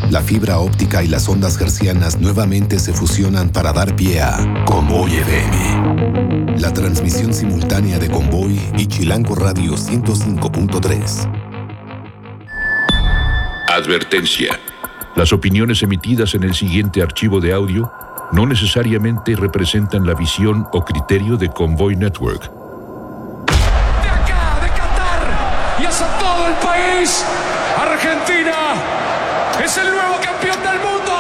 La fibra óptica y las ondas hertzianas nuevamente se fusionan para dar pie a Convoy FM. La transmisión simultánea de Convoy y Chilango Radio 105.3. Advertencia. Las opiniones emitidas en el siguiente archivo de audio no necesariamente representan la visión o criterio de Convoy Network. De acá, de Qatar, y hacia todo el país, Argentina es el nuevo campeón del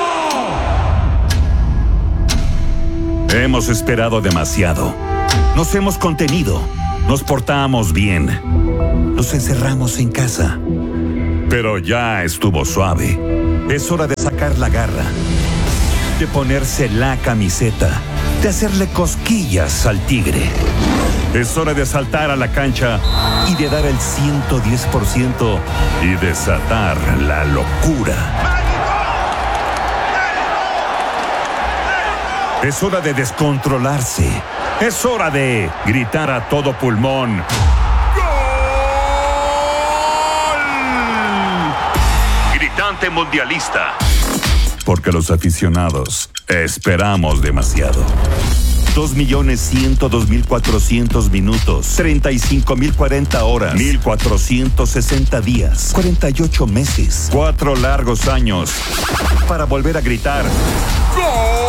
mundo. Hemos esperado demasiado. Nos hemos contenido. Nos portamos bien. Nos encerramos en casa. Pero ya estuvo suave. Es hora de sacar la garra, de ponerse la camiseta, de hacerle cosquillas al tigre. Es hora de saltar a la cancha y de dar el 110% y desatar la locura. Es hora de descontrolarse. Es hora de gritar a todo pulmón. Gritante mundialista. Porque los aficionados esperamos demasiado. 2.102.400 minutos, 35.040 horas, 1.460 días, 48 meses, 4 largos años para volver a gritar ¡Gol!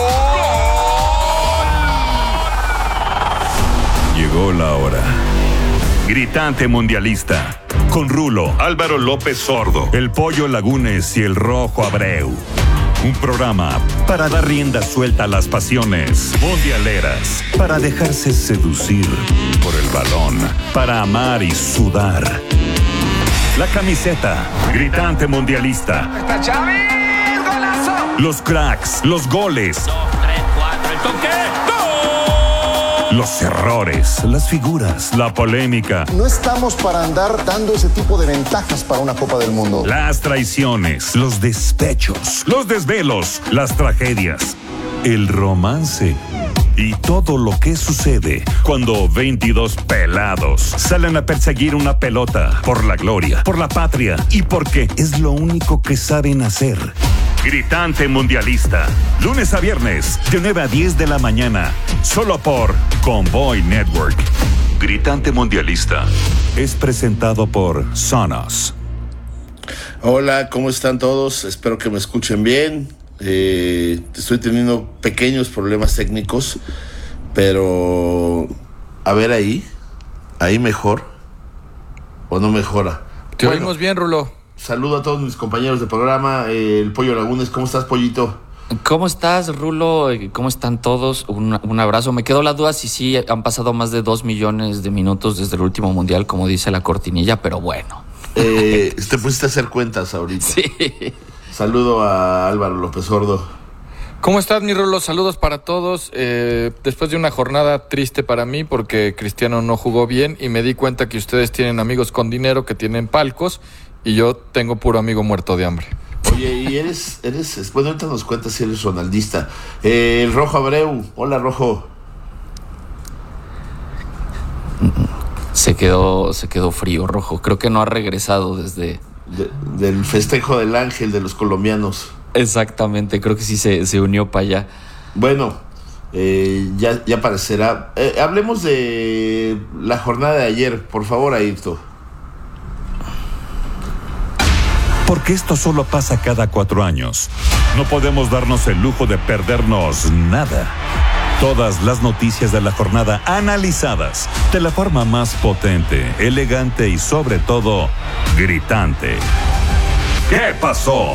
Llegó la hora. Gritante mundialista. Con Rulo, Álvaro López Sordo, el Pollo Lagunes y el Rojo Abreu. Un programa para dar rienda suelta a las pasiones mundialeras, para dejarse seducir por el balón, para amar y sudar. La camiseta, gritante mundialista. ¡Está Chávez! ¡Golazo! Los cracks, los goles. 2, 3, 4, el toque. ¡Gol! Los errores, las figuras, la polémica. No estamos para andar dando ese tipo de ventajas para una Copa del Mundo. Las traiciones, los despechos, los desvelos, las tragedias, el romance y todo lo que sucede cuando 22 pelados salen a perseguir una pelota por la gloria, por la patria y porque es lo único que saben hacer. Gritante mundialista, lunes a viernes de 9 a 10 de la mañana, solo por Convoy Network. Gritante mundialista es presentado por Sonos. Hola, ¿cómo están todos? Espero que me escuchen bien. Estoy teniendo pequeños problemas técnicos, pero a ver ahí mejor o no mejora. Te oímos bien, Rulo. Saludo a todos mis compañeros de programa, el Pollo Lagunes. ¿Cómo estás, Pollito? ¿Cómo estás, Rulo? ¿Cómo están todos? Un abrazo. Me quedó la duda si sí han pasado más de 2 millones de minutos desde el último mundial, como dice la cortinilla, pero bueno. Te pusiste a hacer cuentas ahorita. Sí. Saludo a Álvaro López Sordo. ¿Cómo estás, mi Rulo? Saludos para todos. Después de una jornada triste para mí porque Cristiano no jugó bien y me di cuenta que ustedes tienen amigos con dinero que tienen palcos y yo tengo puro amigo muerto de hambre. Oye, y eres, bueno, ahorita nos cuentas si eres ronaldista. El Rojo Abreu. Hola, Rojo. Se quedó frío, Rojo. Creo que no ha regresado desde... Del festejo del Ángel de los colombianos. Exactamente, creo que sí se unió para allá. Bueno, ya aparecerá. Hablemos de la jornada de ayer, por favor, Ayrton. Porque esto solo pasa cada 4 años. No podemos darnos el lujo de perdernos nada. Todas las noticias de la jornada analizadas de la forma más potente, elegante y sobre todo gritante. ¿Qué pasó?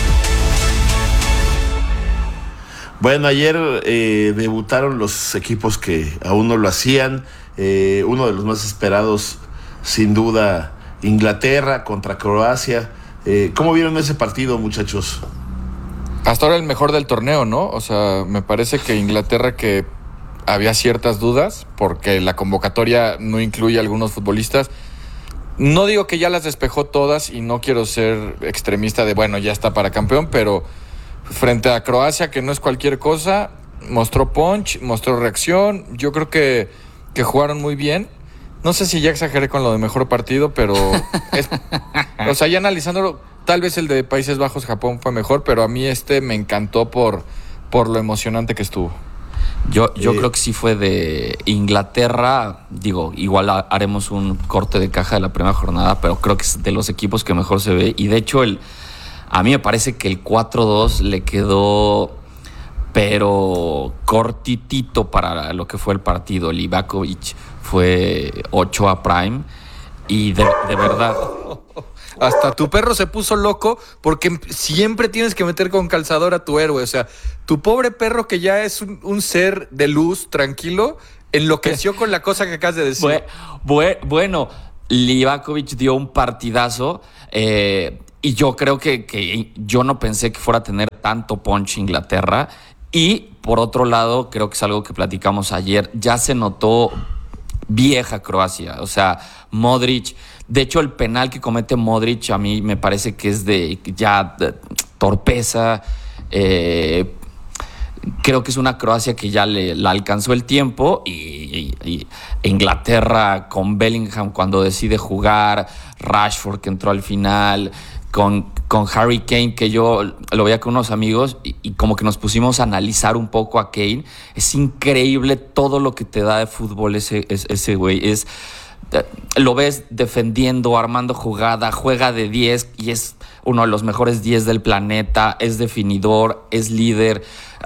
Bueno, ayer debutaron los equipos que aún no lo hacían. Uno de los más esperados, sin duda, Inglaterra contra Croacia. ¿Cómo vieron ese partido, muchachos? Hasta ahora el mejor del torneo, ¿no? O sea, me parece que Inglaterra, que había ciertas dudas porque la convocatoria no incluye a algunos futbolistas. No digo que ya las despejó todas y no quiero ser extremista de, bueno, ya está para campeón, pero frente a Croacia, que no es cualquier cosa, mostró punch, mostró reacción. Yo creo que jugaron muy bien. No sé si ya exageré con lo de mejor partido, pero o sea, ya analizándolo, tal vez el de Países Bajos, Japón fue mejor, pero a mí me encantó por lo emocionante que estuvo. Yo creo que sí fue de Inglaterra. Digo, igual haremos un corte de caja de la primera jornada, pero creo que es de los equipos que mejor se ve. Y de hecho, a mí me parece que el 4-2 le quedó, pero cortitito para lo que fue el partido. Livakovic fue 8 a Prime y de verdad... Hasta tu perro se puso loco porque siempre tienes que meter con calzador a tu héroe. O sea, tu pobre perro, que ya es un ser de luz, tranquilo, enloqueció con la cosa que acabas de decir. Bueno, Livakovic dio un partidazo y yo creo que yo no pensé que fuera a tener tanto punch Inglaterra. Y por otro lado, creo que es algo que platicamos ayer, ya se notó vieja Croacia. O sea, Modric... De hecho, el penal que comete Modric a mí me parece que es de torpeza. Creo que es una Croacia que ya la alcanzó el tiempo y Inglaterra con Bellingham cuando decide jugar, Rashford que entró al final, con Harry Kane, que yo lo veía con unos amigos y como que nos pusimos a analizar un poco a Kane. Es increíble todo lo que te da de fútbol ese güey. Lo ves defendiendo, armando jugada, juega de 10 y es uno de los mejores 10 del planeta, es definidor, es líder.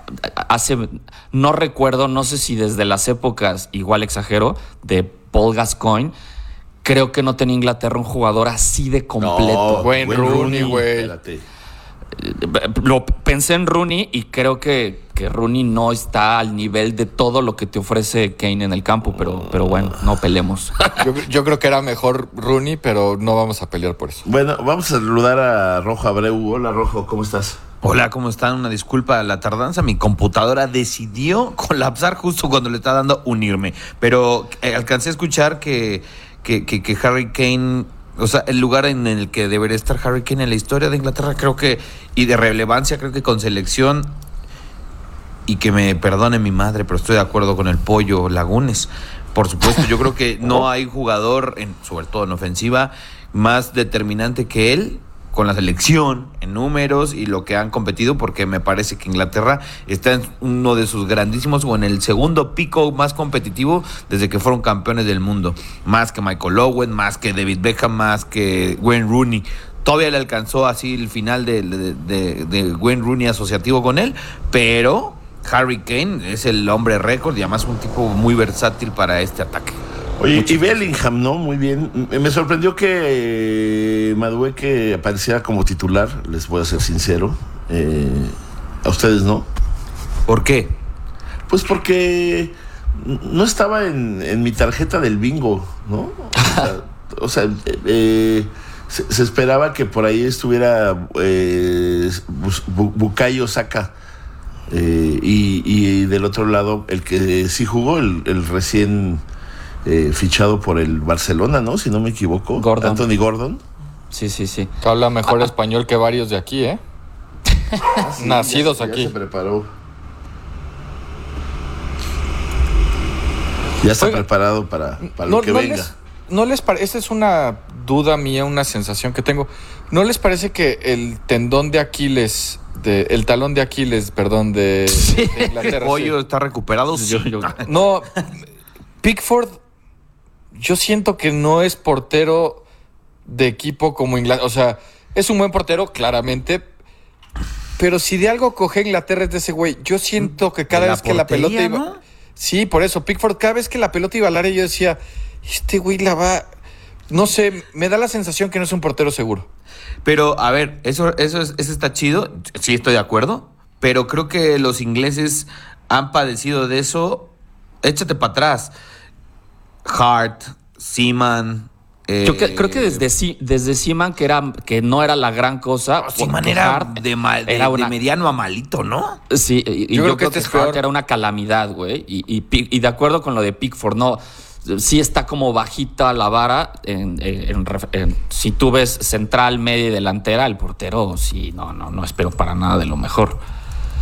No recuerdo, no sé si desde las épocas, igual exagero, de Paul Gascoigne, creo que no tenía Inglaterra un jugador así de completo. No, buen Rooney, güey. Lo pensé en Rooney y creo que Rooney no está al nivel de todo lo que te ofrece Kane en el campo, pero bueno, no peleemos. Yo creo que era mejor Rooney, pero no vamos a pelear por eso. Bueno, vamos a saludar a Rojo Abreu. Hola, Rojo, ¿cómo estás? Hola, ¿cómo están? Una disculpa a la tardanza. Mi computadora decidió colapsar justo cuando le estaba dando unirme. Pero alcancé a escuchar que Harry Kane... O sea, el lugar en el que debería estar Harry Kane en la historia de Inglaterra, creo que, y de relevancia, creo que con selección, y que me perdone mi madre, pero estoy de acuerdo con el Pollo Lagunes. Por supuesto, yo creo que no hay jugador, sobre todo en ofensiva, más determinante que él con la selección, en números y lo que han competido, porque me parece que Inglaterra está en uno de sus grandísimos, o en el segundo pico más competitivo desde que fueron campeones del mundo. Más que Michael Owen, más que David Beckham, más que Wayne Rooney. Todavía le alcanzó así el final de Wayne Rooney asociativo con él, pero Harry Kane es el hombre récord y además un tipo muy versátil para este ataque. Oye, y Bellingham, ¿no? Muy bien. Me sorprendió que Madueke apareciera como titular, les voy a ser sincero. A ustedes, ¿no? ¿Por qué? Pues porque no estaba en mi tarjeta del bingo, ¿no? Se esperaba que por ahí estuviera Bukayo Saka. Y del otro lado, el que sí jugó, el recién fichado por el Barcelona, ¿no? Si no me equivoco. Gordon. Anthony Gordon. Sí. Habla mejor español que varios de aquí, ¿eh? Sí, nacidos ya aquí. Ya se preparó. Ya está preparado para lo que venga. Esta es una duda mía, una sensación que tengo. ¿No les parece que el tendón de Aquiles, el talón de Aquiles, perdón, de Inglaterra? ¿El pollo está recuperado? Sí. No, Pickford, yo siento que no es portero de equipo como Inglaterra. O sea, es un buen portero, claramente. Pero si de algo coge Inglaterra es de ese güey. Yo siento que cada vez que la pelota iba... ¿no? Sí, por eso, Pickford, cada vez que la pelota iba al área, yo decía, este güey la va... No sé, me da la sensación que no es un portero seguro. Pero, a ver, eso está chido. Sí, estoy de acuerdo. Pero creo que los ingleses han padecido de eso. Échate para atrás. Hart, Seaman... Yo creo que desde Seaman, que no era la gran cosa. Seaman era de mediano a malito, ¿no? Sí, y yo creo que Hart era una calamidad, güey. Y de acuerdo con lo de Pickford, no... Sí está como bajita la vara. Si tú ves central, media y delantera, el portero, sí, no espero para nada de lo mejor.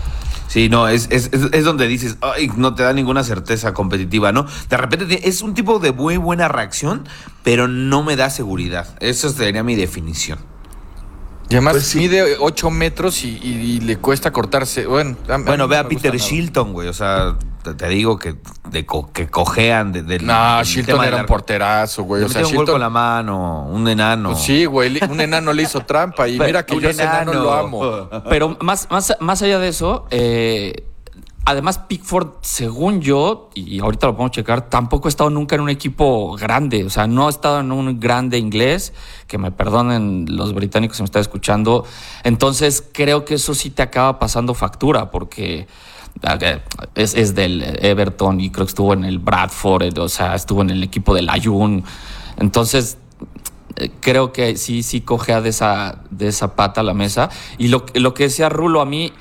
Sí, no, es donde dices, ay, no te da ninguna certeza competitiva, ¿no? De repente es un tipo de muy buena reacción, pero no me da seguridad. Esa sería mi definición. Y además Pues sí. mide 8 metros y le cuesta cortarse. Bueno, Ve a Peter Shilton, güey. O sea, te digo que cojean del No, del Shilton tema del era un arco. porterazo, güey. Le O sea, metió un gol Shilton. con la mano, un enano. Pues sí, güey. Un enano le hizo trampa. Y mira que Un yo ese enano lo amo. Pero más allá de eso, además Pickford, según yo, y ahorita lo podemos checar, tampoco ha estado nunca en un equipo grande. O sea, no ha estado en un grande inglés, que me perdonen los británicos si me están escuchando. Entonces creo que eso sí te acaba pasando factura, porque es del Everton y creo que estuvo en el Bradford, o sea, estuvo en el equipo del Ayun. Entonces creo que sí cojea de esa pata a la mesa. Y lo que decía Rulo, a mí